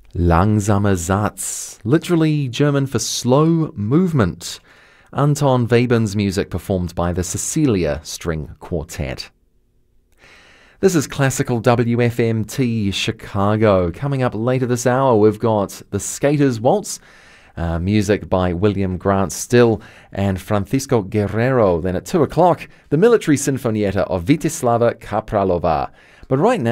Langsamer Satz, literally German for slow movement. Anton Webern's music performed by the Cecilia String Quartet. This is Classical WFMT Chicago. Coming up later this hour, we've got The Skater's Waltz, music by William Grant Still and Francisco Guerrero. Then at 2 o'clock, the Military Sinfonietta of Vitislava Kapralova. But right now,